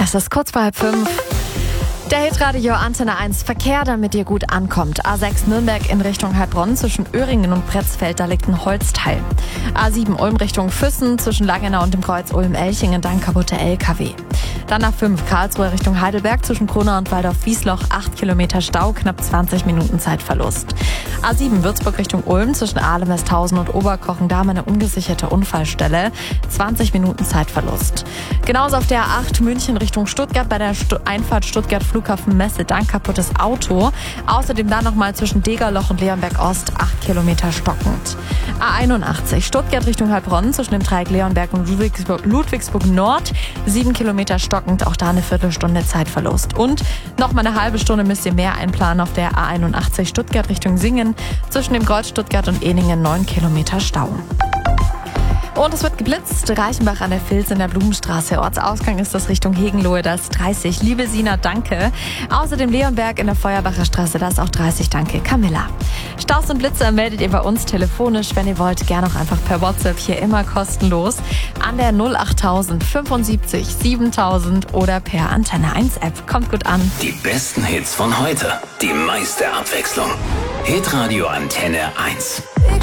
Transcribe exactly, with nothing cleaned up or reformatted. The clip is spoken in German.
Es ist kurz vor halb fünf. Der Hitradio Antenne eins Verkehr, damit ihr gut ankommt. A sechs Nürnberg in Richtung Heilbronn zwischen Öhringen und Pretzfeld, da liegt ein Holzteil. A sieben Ulm Richtung Füssen zwischen Langenau und dem Kreuz Ulm-Elchingen, dann kaputte L K W. Dann A fünf Karlsruhe Richtung Heidelberg zwischen Kronau und Waldorf-Wiesloch, acht Kilometer Stau, knapp zwanzig Minuten Zeitverlust. A sieben Würzburg Richtung Ulm zwischen Ahlem, Westhausen und Oberkochen, da haben wir eine ungesicherte Unfallstelle, zwanzig Minuten Zeitverlust. Genauso auf der A acht München Richtung Stuttgart bei der Stu- Einfahrt Stuttgart Flughafen Messe, dann kaputtes Auto. Außerdem dann nochmal zwischen Degerloch und Leonberg Ost, acht Kilometer stockend. A einundachtzig Stuttgart Richtung Heilbronn zwischen dem Dreieck Leonberg und Ludwigsburg, Ludwigsburg Nord, sieben Kilometer stockend, auch da eine Viertelstunde Zeitverlust. Und nochmal eine halbe Stunde müsst ihr mehr einplanen auf der A einundachtzig Stuttgart Richtung Singen, zwischen dem Kreuz Stuttgart und Ehningen, neun Kilometer Stau. Und es wird geblitzt. Reichenbach an der Vils in der Blumenstraße. Ortsausgang ist das Richtung Hegenlohe, da ist dreißig. Liebe Sina, danke. Außerdem Leonberg in der Feuerbacher Straße, da ist auch dreißig. Danke, Camilla. Staus und Blitze meldet ihr bei uns telefonisch, wenn ihr wollt. Gerne auch einfach per WhatsApp, hier immer kostenlos. An der null achttausend fünfundsiebzig siebentausend oder per Antenne eins App. Kommt gut an. Die besten Hits von heute. Die meiste Abwechslung. Hitradio Antenne eins.